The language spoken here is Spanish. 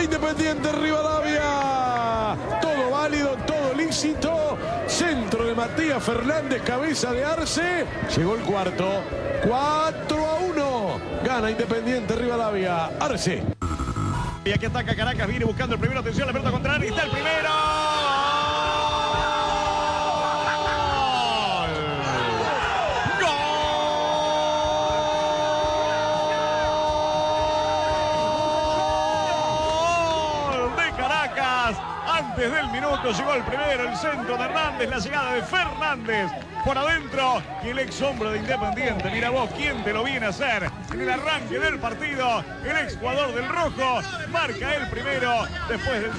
Independiente Rivadavia. Todo válido, todo lícito. Centro de Matías Fernández, cabeza de Arce. Llegó el cuarto. 4-1. Gana Independiente Rivadavia. Arce. Y aquí ataca Caracas, viene buscando el primero. Atención, la pelota contraria. Está el primero. Antes del minuto llegó el primero, el centro de Hernández, la llegada de Fernández por adentro y el ex hombre de Independiente. Mira vos quién te lo viene a hacer en el arranque del partido. El ex jugador del rojo marca el primero después del